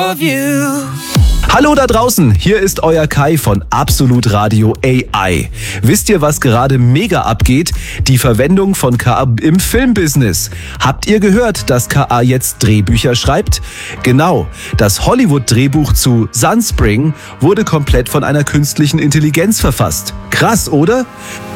of you. Hallo da draußen, hier ist euer Kai von Absolut Radio AI. Wisst ihr, was gerade mega abgeht? Die Verwendung von KI im Filmbusiness. Habt ihr gehört, dass KI jetzt Drehbücher schreibt? Genau, das Hollywood-Drehbuch zu Sunspring wurde komplett von einer künstlichen Intelligenz verfasst. Krass, oder?